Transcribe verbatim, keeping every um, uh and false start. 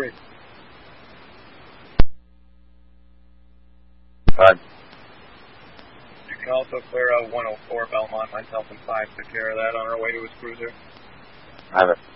three. Five. You can also clear out one oh four Belmont. Myself and five took care of that on our way to his cruiser. Have it.